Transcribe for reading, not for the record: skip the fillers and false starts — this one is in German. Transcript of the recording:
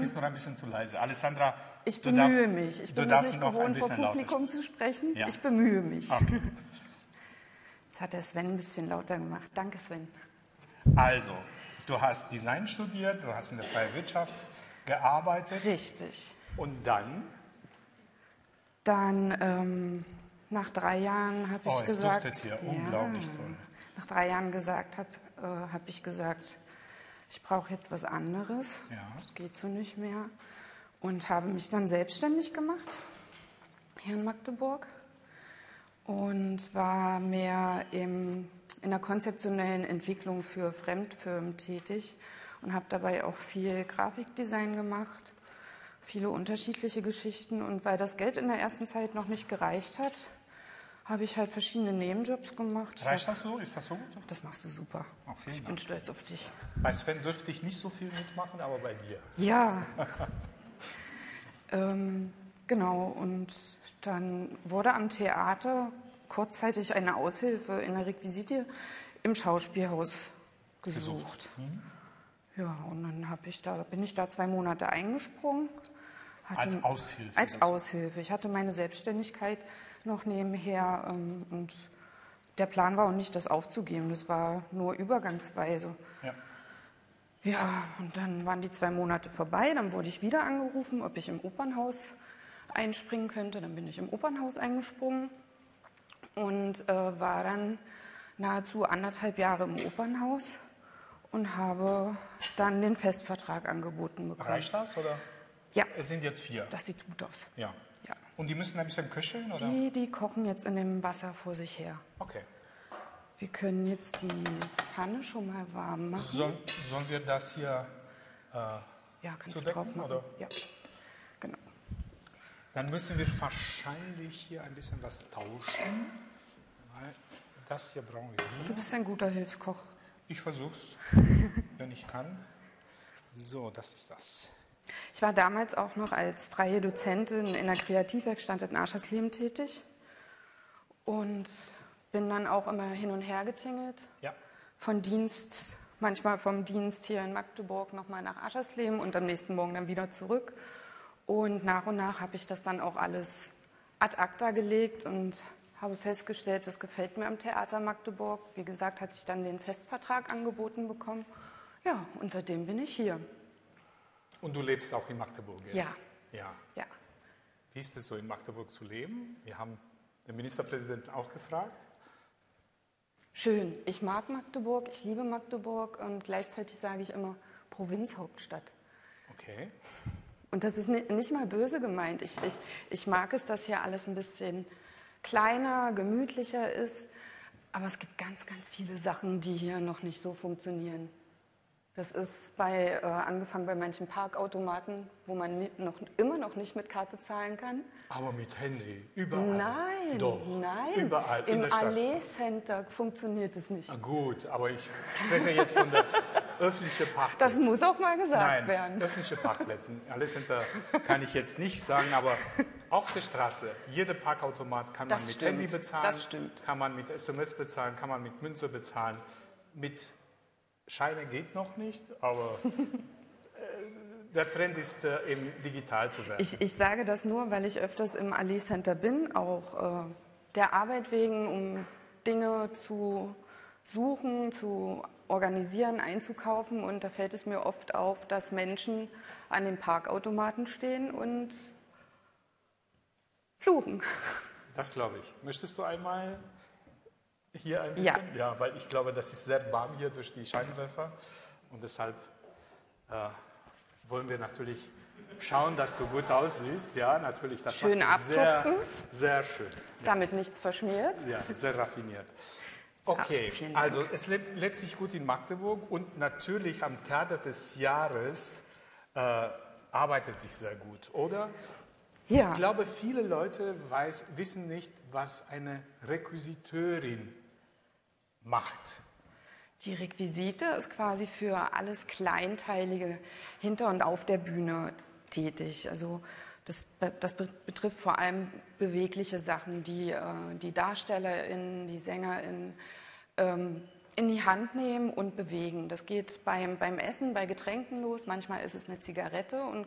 bist nur ein bisschen zu leise. Alessandra, ich bemühe mich. Ich bin es nicht gewohnt, vor Publikum zu sprechen. Ja. Ich bemühe mich. Okay. Jetzt hat der Sven ein bisschen lauter gemacht. Danke, Sven. Also, du hast Design studiert, du hast in der freien Wirtschaft gearbeitet. Richtig. Und dann? Dann, nach 3 Jahren habe ich gesagt... Es duftet hier unglaublich toll. Nach 3 Jahren habe ich gesagt, ich brauche jetzt was anderes. Ja. Das geht so nicht mehr. Und habe mich dann selbstständig gemacht, hier in Magdeburg. Und war mehr in der konzeptionellen Entwicklung für Fremdfirmen tätig und habe dabei auch viel Grafikdesign gemacht, viele unterschiedliche Geschichten. Und weil das Geld in der ersten Zeit noch nicht gereicht hat, habe ich halt verschiedene Nebenjobs gemacht. Reicht das so? Ist das so gut? Das machst du super. Ich bin stolz auf dich. Bei Sven dürfte ich nicht so viel mitmachen, aber bei dir. Ja. Genau, und dann wurde am Theater kurzzeitig eine Aushilfe in der Requisite im Schauspielhaus gesucht. Ja, und dann bin ich da 2 Monate eingesprungen. Als Aushilfe? Als Aushilfe. Ich hatte meine Selbstständigkeit noch nebenher und der Plan war auch nicht, das aufzugeben. Das war nur übergangsweise. Ja. Ja, und dann waren die 2 Monate vorbei. Dann wurde ich wieder angerufen, ob ich im Opernhaus einspringen könnte. Dann bin ich im Opernhaus eingesprungen und war dann nahezu 1,5 Jahre im Opernhaus und habe dann den Festvertrag angeboten bekommen. Reicht das, oder? Ja. Es sind jetzt 4. Das sieht gut aus. Ja. Ja. Und die müssen ein bisschen köcheln, oder? Die kochen jetzt in dem Wasser vor sich her. Okay. Wir können jetzt die Pfanne schon mal warm machen. Sollen wir das hier ja, kannst du zudecken, drauf machen? oder? Ja, genau. Dann müssen wir wahrscheinlich hier ein bisschen was tauschen. Weil das hier brauchen wir hier. Du bist ein guter Hilfskoch. Ich versuch's, wenn ich kann. So, das ist das. Ich war damals auch noch als freie Dozentin in der Kreativwerkstatt in Aschersleben tätig und bin dann auch immer hin und her getingelt. Ja. Manchmal vom Dienst hier in Magdeburg nochmal nach Aschersleben und am nächsten Morgen dann wieder zurück. Und nach habe ich das dann auch alles ad acta gelegt und habe festgestellt, das gefällt mir am Theater Magdeburg. Wie gesagt, hatte ich dann den Festvertrag angeboten bekommen. Ja, und seitdem bin ich hier. Und du lebst auch in Magdeburg jetzt? Ja. Ja. Wie ist es so, in Magdeburg zu leben? Wir haben den Ministerpräsidenten auch gefragt. Schön. Ich mag Magdeburg, ich liebe Magdeburg und gleichzeitig sage ich immer Provinzhauptstadt. Okay. Und das ist nicht mal böse gemeint. Ich mag es, dass hier alles ein bisschen kleiner, gemütlicher ist. Aber es gibt ganz, ganz viele Sachen, die hier noch nicht so funktionieren. Das ist angefangen bei manchen Parkautomaten, wo man immer noch nicht mit Karte zahlen kann. Aber mit Handy, überall. Nein, Doch, nein. Überall in der Stadt. Im Allee-Center funktioniert es nicht. Na gut, aber ich spreche jetzt von der öffentlichen Parkplätzen. Das muss auch mal gesagt werden. Nein, öffentliche Parkplätze. Allee-Center kann ich jetzt nicht sagen, aber auf der Straße, jeder Parkautomat kann man mit Handy bezahlen. Das stimmt. Kann man mit SMS bezahlen, kann man mit Münze bezahlen. Mit Scheine geht noch nicht, aber der Trend ist, eben digital zu werden. Ich sage das nur, weil ich öfters im Allee-Center bin, auch der Arbeit wegen, um Dinge zu suchen, zu organisieren, einzukaufen. Und da fällt es mir oft auf, dass Menschen an den Parkautomaten stehen und fluchen. Das glaube ich. Möchtest du einmal hier ein bisschen? Ja, weil ich glaube, das ist sehr warm hier durch die Scheinwerfer. Und deshalb wollen wir natürlich schauen, dass du gut aussiehst. Ja, natürlich. Das schön macht abtupfen. Sehr schön. Ja. Damit nichts verschmiert. Ja, sehr raffiniert. Okay, also es lebt sich gut in Magdeburg und natürlich am Theater des Jahres arbeitet sich sehr gut, oder? Ja. Ich glaube, viele Leute wissen nicht, was eine Requisiteurin macht. Die Requisite ist quasi für alles Kleinteilige hinter und auf der Bühne tätig. Also das betrifft vor allem bewegliche Sachen, die die DarstellerInnen, die SängerInnen in die Hand nehmen und bewegen. Das geht beim Essen, bei Getränken los. Manchmal ist es eine Zigarette und